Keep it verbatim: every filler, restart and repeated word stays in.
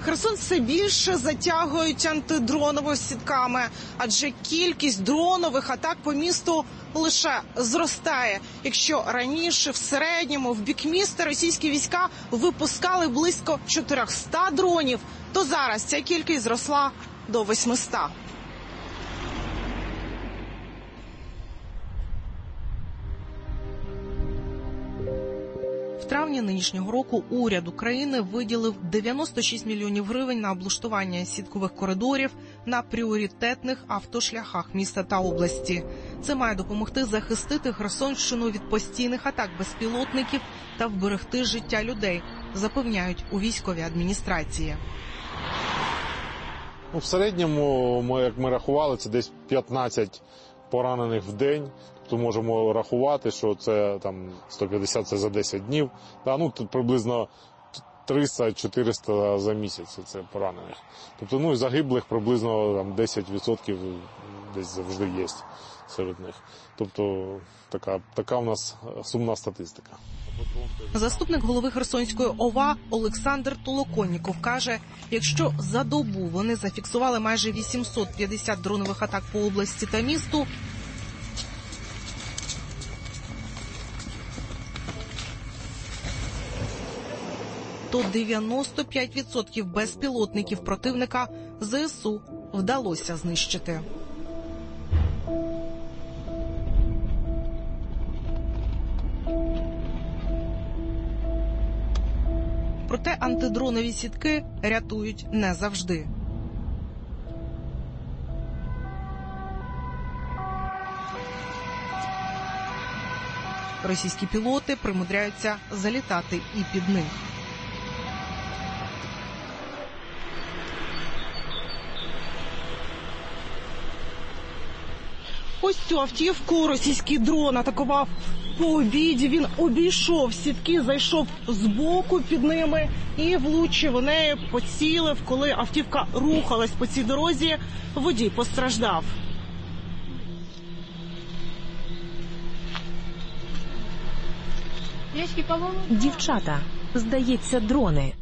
Херсон все більше затягують антидроновими сітками, адже кількість дронових атак по місту лише зростає. Якщо раніше в середньому в бік міста російські війська випускали близько чотириста дронів, то зараз ця кількість зросла до восьмисот. В травні нинішнього року уряд України виділив дев'яносто шість мільйонів гривень на облаштування сіткових коридорів на пріоритетних автошляхах міста та області. Це має допомогти захистити Херсонщину від постійних атак безпілотників та вберегти життя людей, запевняють у військовій адміністрації. Ну, в середньому, ми, як ми рахували, це десь п'ятнадцять поранених в день. То можемо рахувати, що це там сто п'ятдесят це за десять днів. Да, ну тут приблизно триста-чотириста за місяць це поранених. Тобто, ну і загиблих приблизно там десять відсотків десь завжди є серед них. Тобто така така у нас сумна статистика. Заступник голови Херсонської ОВА Олександр Толоконніков каже, якщо за добу вони зафіксували майже вісімсот п'ятдесят дронових атак по області та місту, то дев'яносто п'ять відсотків безпілотників противника ЗСУ вдалося знищити. Проте антидронові сітки рятують не завжди. Російські пілоти примудряються залітати і під них. Ось цю автівку російський дрон атакував по обіді. Він обійшов сітки, зайшов збоку під ними і влучив у неї, поцілив. Коли автівка рухалась по цій дорозі, водій постраждав. Дівчата, здається, дрони.